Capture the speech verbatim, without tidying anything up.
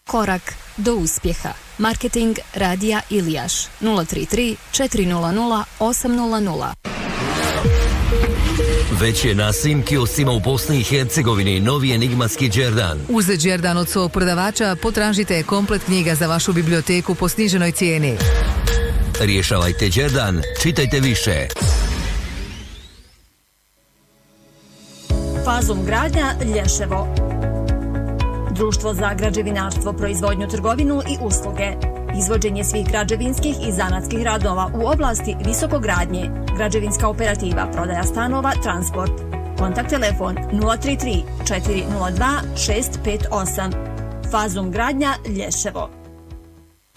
Korak do uspjeha. Marketing Radija Ilijaš nula tri tri četiri nula nula osam nula nula. Već je na svim kioscima u Bosni i Hercegovini novi enigmatski Đerdan. Uz Đerdan od svog prodavača potražite komplet knjiga za vašu biblioteku po sniženoj cijeni. Rješavajte Đerdan, čitajte više. Fazum gradnja Lješevo. Društvo za građevinarstvo, proizvodnju, trgovinu i usluge. Izvođenje svih građevinskih i zanatskih radova u oblasti visokogradnje. Građevinska operativa, prodaja stanova, transport. Kontakt telefon nula tri tri četiri nula dva šest pet osam. Fazum gradnja Lješevo.